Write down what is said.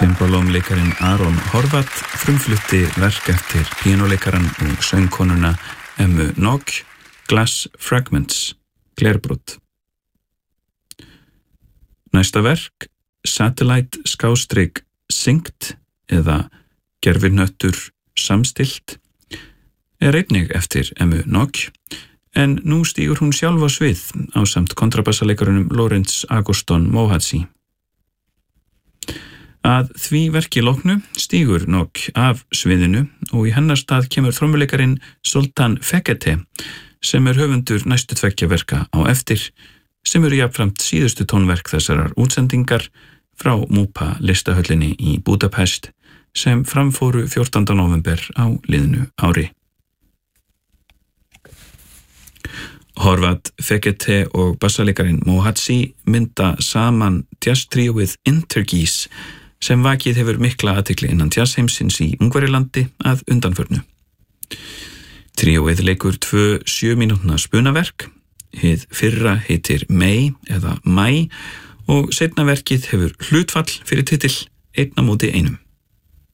Cimbalómleikarin Aron Horvath frumflutti verk eftir píanóleikaran og söngkonuna Emmu Nog, Glass Fragments, glerbrot. Næsta verk, Satellite-synced eða gervihnöttur samstillt, einnig eftir Emmu Nog, en nú stígur hún sjálf á svið ásamt kontrabassaleikaranum Lawrence Agoston Mohatsi. Að því verki loknu stígur Nog af sviðinu og í hennar stað kemur trommuleikarin Zoltan Fekete sem höfundur næstu tveggja verka á eftir, sem jafnframt síðustu tónverk þessarar útsendingar frá Múpa listahöllinni í Budapest sem framfóru 14. november á liðnu ári. Horvath, Fekete og bassaleikarin Mohatsi mynda saman jazztríóið Intergeese sem vakið hefur mikla athygli innan jazzheimsins í Ungverjalandi að undanförnu. Tríóið leikur 2 7 mínútna spunaverk, hið fyrra heitir May eða Mai og seinna verkið hefur hlutfall fyrir titill 1 á móti 1.